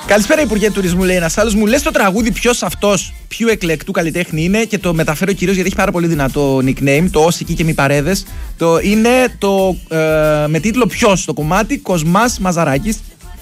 Καλησπέρα, Υπουργέ Τουρισμού, λέει ένας άλλος. Μου λες το τραγούδι ποιος αυτός, ποιου εκλεκτού καλλιτέχνη είναι, και το μεταφέρω κυρίως γιατί έχει πάρα πολύ δυνατό nickname. Το Όσοι εκεί και μη παρέδες. Είναι με τίτλο Ποιος, το κομμάτι Κοσμάς Μαζαράκης.